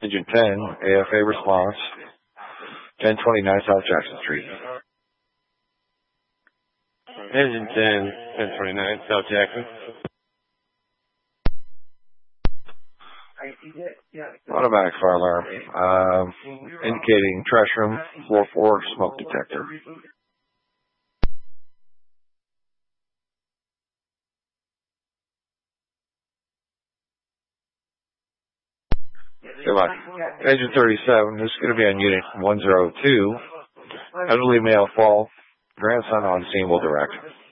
Engine 10, AFA response, 1029 South Jackson Street. Engine 10, 1029 South Jackson. Automatic fire alarm, indicating trash room, floor 4, smoke detector. Goodbye. Engine 37, this is going to be on unit 102. Elderly male fall. Grandson on scene will direct.